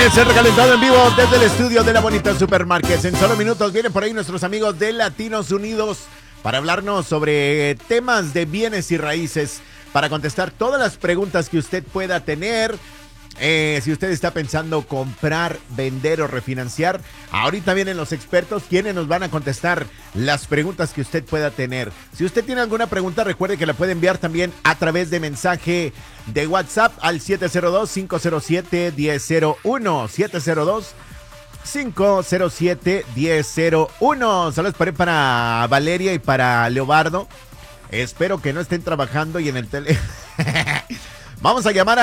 Es el recalentado en vivo desde el estudio de la bonita Supermarkets. En solo minutos vienen por ahí nuestros amigos de Latinos Unidos para hablarnos sobre temas de bienes y raíces, para contestar todas las preguntas que usted pueda tener. Si usted está pensando comprar, vender o refinanciar, ahorita vienen los expertos quienes nos van a contestar las preguntas que usted pueda tener. Si usted tiene alguna pregunta, recuerde que la puede enviar también a través de mensaje de WhatsApp al 702-507-1001. 702-507-1001. Saludos para Valeria y para Leobardo. Espero que no estén trabajando y en el tele. Vamos a llamar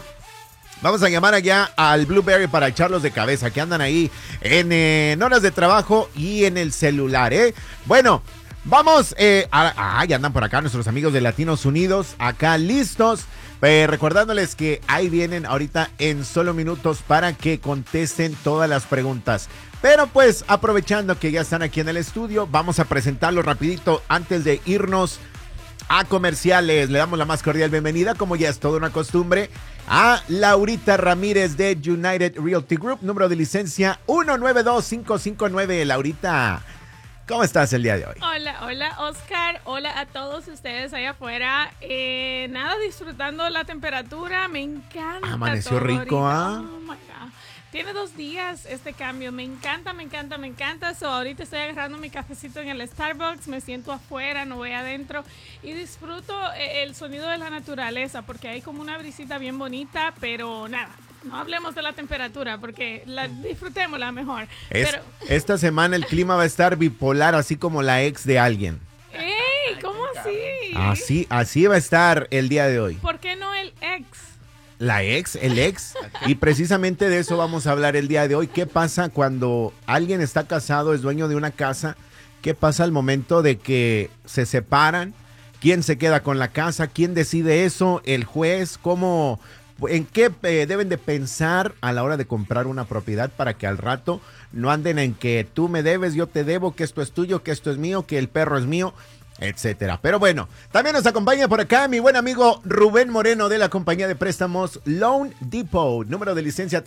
allá al Blueberry para echarlos de cabeza, que andan ahí en horas de trabajo y en el celular, ¿eh? Bueno, vamos, ya andan por acá nuestros amigos de Latinos Unidos, acá listos, recordándoles que ahí vienen ahorita en solo minutos para que contesten todas las preguntas. Pero pues, aprovechando que ya están aquí en el estudio, vamos a presentarlos rapidito antes de irnos a comerciales. Le damos la más cordial bienvenida, como ya es toda una costumbre, a Laurita Ramírez de United Realty Group, número de licencia 192559. Laurita, ¿cómo estás el día de hoy? Hola Oscar, hola a todos ustedes allá afuera. Disfrutando la temperatura, me encanta. Amaneció rico, ¿ah? Oh my God. Tiene 2 días este cambio, me encanta. So, ahorita estoy agarrando mi cafecito en el Starbucks, me siento afuera, no voy adentro y disfruto el sonido de la naturaleza porque hay como una brisita bien bonita, pero nada, no hablemos de la temperatura porque disfrutémosla mejor. Esta semana el clima va a estar bipolar, así como la ex de alguien. ¡Ey! ¿Cómo así? Así va a estar el día de hoy. ¿Por qué no el ex? La ex, el ex, y precisamente de eso vamos a hablar el día de hoy. ¿Qué pasa cuando alguien está casado, es dueño de una casa? ¿Qué pasa al momento de que se separan? ¿Quién se queda con la casa? ¿Quién decide eso? ¿El juez? ¿En qué deben de pensar a la hora de comprar una propiedad para que al rato no anden en que tú me debes, yo te debo, que esto es tuyo, que esto es mío, que el perro es mío, etcétera? Pero bueno, también nos acompaña por acá mi buen amigo Rubén Moreno de la compañía de préstamos Loan Depot, número de licencia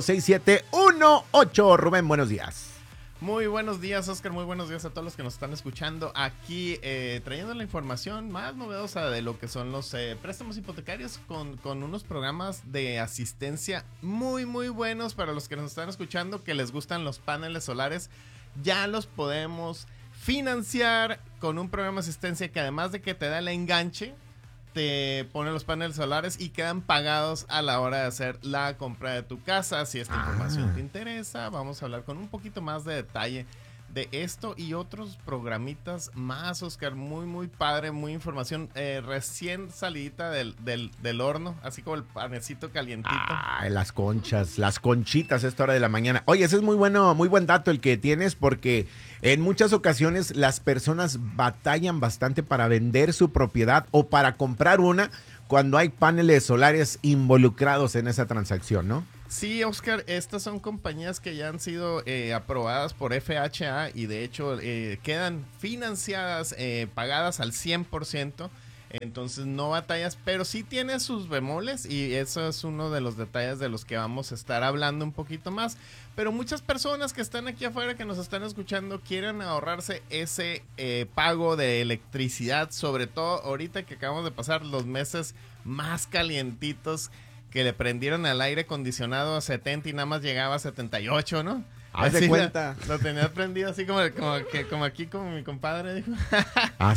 306718. Rubén, buenos días. Muy buenos días, Oscar, muy buenos días a todos los que nos están escuchando aquí, trayendo la información más novedosa de lo que son los préstamos hipotecarios con unos programas de asistencia muy buenos para los que nos están escuchando, que les gustan los paneles solares. Ya los podemos financiar con un programa de asistencia que, además de que te da el enganche, te pone los paneles solares y quedan pagados a la hora de hacer la compra de tu casa. Si esta información te interesa, vamos a hablar con un poquito más de detalle de esto y otros programitas más, Oscar. Muy padre, muy información recién salidita del horno, así como el panecito calientito. Las conchitas a esta hora de la mañana. Oye, ese es muy buen dato el que tienes, porque en muchas ocasiones las personas batallan bastante para vender su propiedad o para comprar una cuando hay paneles solares involucrados en esa transacción, ¿no? Sí, Oscar, estas son compañías que ya han sido aprobadas por FHA y de hecho quedan financiadas, pagadas al 100%. Entonces no batallas, pero sí tiene sus bemoles y eso es uno de los detalles de los que vamos a estar hablando un poquito más. Pero muchas personas que están aquí afuera, que nos están escuchando, quieren ahorrarse ese pago de electricidad, sobre todo ahorita que acabamos de pasar los meses más calientitos, que le prendieron al aire acondicionado a 70 y nada más llegaba a 78, ¿no? Haz de cuenta. Lo tenías prendido así como aquí, como mi compadre dijo. A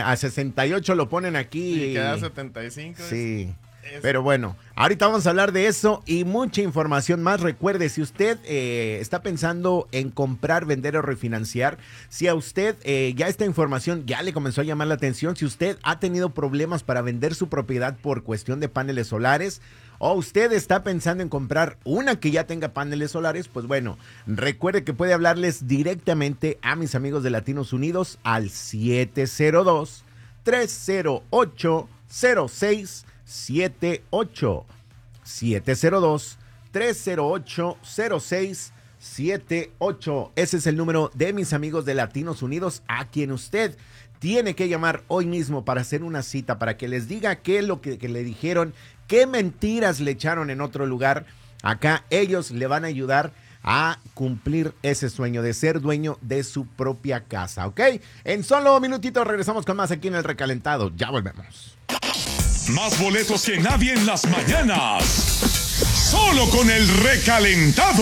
68 lo ponen aquí. Y queda a 75. Sí. Pero bueno, ahorita vamos a hablar de eso y mucha información más. Recuerde, si usted está pensando en comprar, vender o refinanciar, si a usted ya esta información ya le comenzó a llamar la atención, si usted ha tenido problemas para vender su propiedad por cuestión de paneles solares, o usted está pensando en comprar una que ya tenga paneles solares, pues bueno, recuerde que puede hablarles directamente a mis amigos de Latinos Unidos al 702-308-0678. 702-308-0678. Ese es el número de mis amigos de Latinos Unidos, a quien usted tiene que llamar hoy mismo para hacer una cita, para que les diga qué es lo que le dijeron, qué mentiras le echaron en otro lugar acá ellos le van a ayudar a cumplir ese sueño de ser dueño de su propia casa, ¿ok? En solo minutitos regresamos con más aquí en El Recalentado. Ya volvemos. Más boletos que nadie en las mañanas. Solo con El Recalentado.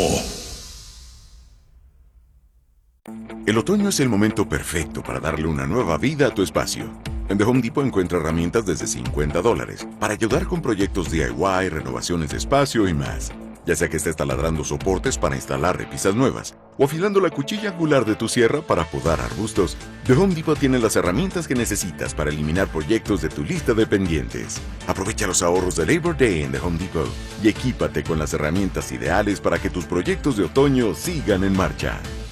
El otoño es el momento perfecto para darle una nueva vida a tu espacio. En The Home Depot encuentra herramientas desde $50 para ayudar con proyectos DIY, renovaciones de espacio y más. Ya sea que estés taladrando soportes para instalar repisas nuevas o afilando la cuchilla angular de tu sierra para podar arbustos, The Home Depot tiene las herramientas que necesitas para eliminar proyectos de tu lista de pendientes. Aprovecha los ahorros de Labor Day en The Home Depot y equípate con las herramientas ideales para que tus proyectos de otoño sigan en marcha.